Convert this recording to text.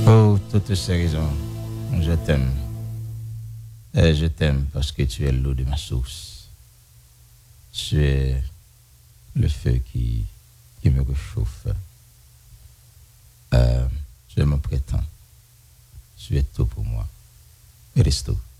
Oh, toutes ces raisons, je t'aime. Et je t'aime parce que tu es l'eau de ma source. Tu es le feu qui me réchauffe. Tu es mon prétend. Tu es tout pour moi. Christo.